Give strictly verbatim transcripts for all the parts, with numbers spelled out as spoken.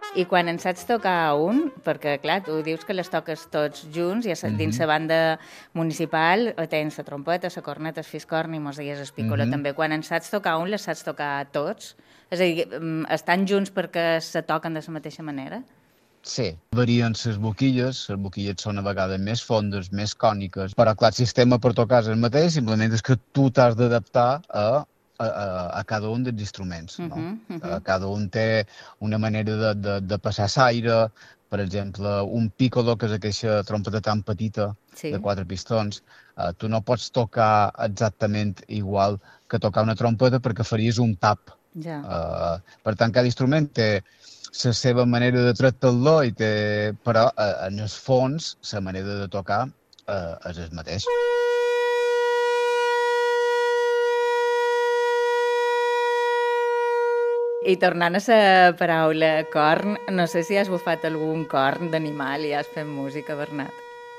I quan en saps tocar un, perquè, clar, tu dius que les toques tots junts, i dins Mm-hmm. la banda municipal tens la trompeta, la corneta, el fiscorn i mos deies el piccolo Mm-hmm. també. Quan en saps tocar un, les saps tocar tots? És a dir, mm, estan junts perquè se toquen de la mateixa manera? Sí, varien les boquilles, les boquilles són a vegades més fondes, més còniques, però clar, el sistema per tocar és el mateix, simplement és que tu t'has d'adaptar a, a, a, a cada un dels instruments, no? Uh -huh, uh -huh. Cada un té una manera de, de, de passar l'aire, per exemple, un piccolo, que és aquesta trompeta tan petita, Sí. de quatre pistons, uh, tu no pots tocar exactament igual que tocar una trompeta perquè faries un tap. Ja. Uh, per tant, cada instrument té la seva manera de tractar-lo, i té, però uh, en el fons la manera de tocar uh, és el mateix. I tornant a la paraula corn, no sé si has bufat algun corn d'animal i has fet música, Bernat.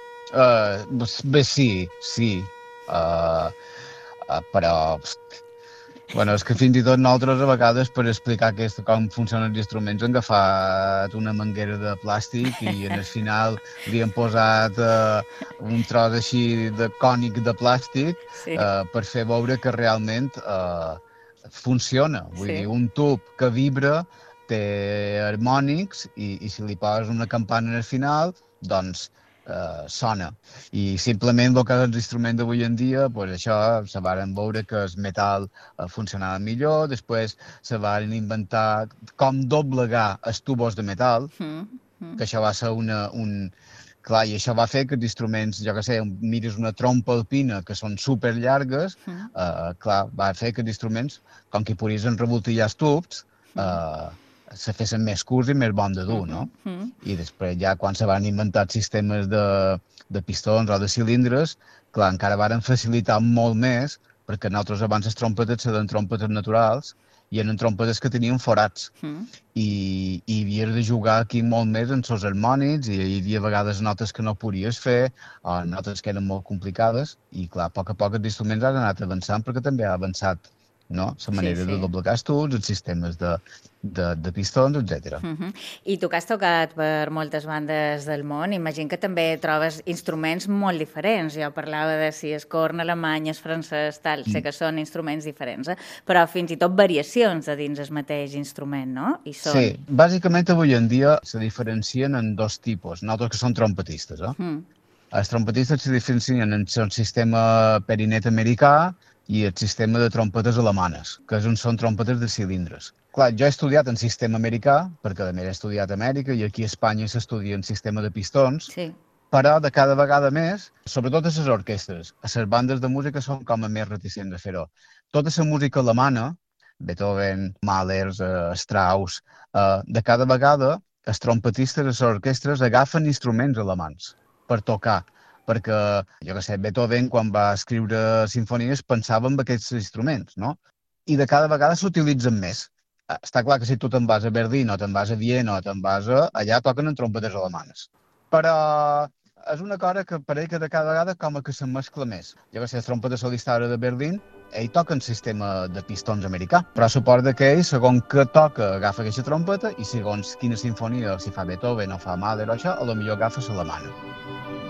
Uh, bé, sí, sí. Uh, uh, però... Bueno, és que fins i tot nosaltres a vegades, per explicar aquest, com funcionen els instruments, hem agafat una manguera de plàstic i en el final li hem posat uh, un tros així de cònic de plàstic Sí. uh, per fer veure que realment uh, funciona. Vull Sí. dir, un tub que vibra té harmònics i, i si li poses una campana al final, doncs Uh, sona. I simplement el que és l'instrument d'avui en dia, pues això, se varen veure que el metal uh, funcionava millor, després se varen inventar com doblegar els tubos de metal, Mm, mm. que això va ser una, un... Clar, i això va fer que els instruments, jo què sé, mires una trompa alpina que són super llargues, Mm. uh, clar, va fer que els instruments, com que hi podien revoltillar els tubs, uh, se fessin més curts i més bon de dur, no? Mm -hmm. I després ja quan se van inventar sistemes de, de pistons o de cilindres, clar, encara varen facilitar molt més, perquè nosaltres abans les trompetes eren trompetes naturals i eren trompetes que tenien forats. Mm. I, i havies de jugar aquí molt més en els harmònics, i hi havia a vegades notes que no podies fer, o notes que eren molt complicades, i clar, a poc a poc els instruments han anat avançant perquè també ha avançat, no? La manera Sí, sí. de doblegar els tubs, els sistemes de, de, de pistons, etcètera. Uh -huh. I tu que has tocat per moltes bandes del món, imagino que també trobes instruments molt diferents. Jo parlava de si és corn alemany, és francès, tal, sé que són instruments diferents, eh? Però fins i tot variacions de dins el mateix instrument, no? I són... Sí, bàsicament avui en dia se diferencien en dos tipus, nosaltres que som trompetistes, eh? Mm. Els trompetistes se diferencien en el sistema perinet americà i el sistema de trompetes alemanes, que són trompetes de cilindres. Clar, jo he estudiat en sistema americà, perquè a més he estudiat a Amèrica, i aquí a Espanya s'estudia en sistema de pistons, Sí. però de cada vegada més, sobretot a les orquestres, a les bandes de música són com a més reticents a fer-ho. Tota la música alemana, Beethoven, Mahler, eh, Strauss, eh, de cada vegada els trompetistes a les orquestres agafen instruments alemans per tocar, perquè, jo què sé, Beethoven, quan va escriure sinfonies, pensava en aquests instruments, no? I de cada vegada s'utilitzen més. Està clar que si tu te'n vas a Berlín o te'n vas a Viena o te'n vas a... allà toquen en trompetes alemanes. Però és una cosa que pareix que de cada vegada com a que se mescla més. Jo que sé, el trompeta solista ara de Berlín, ell toca en sistema de pistons americà, però suposa que ell, segons que toca, agafa aquesta trompeta, i segons quina sinfonia, si fa Beethoven o fa Mahler o això, a lo millor agafa l'alemana.